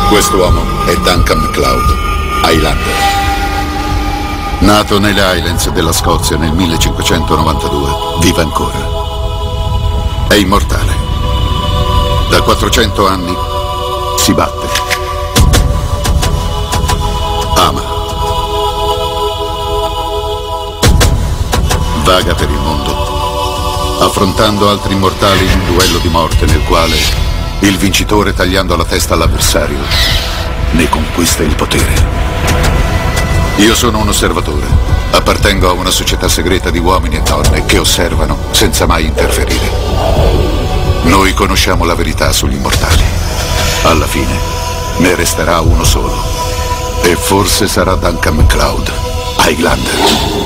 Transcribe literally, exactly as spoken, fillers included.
Quest'uomo è Duncan MacLeod, Highlander. Nato nelle Highlands della Scozia nel millecinquecentonovantadue, vive ancora. È immortale. Da quattrocento anni si batte. Ama. Vaga per il mondo, affrontando altri immortali in un duello di morte nel quale il vincitore, tagliando la testa all'avversario, ne conquista il potere. Io sono un osservatore. Appartengo a una società segreta di uomini e donne che osservano senza mai interferire. Noi conosciamo la verità sugli immortali. Alla fine ne resterà uno solo. E forse sarà Duncan MacLeod, Highlander.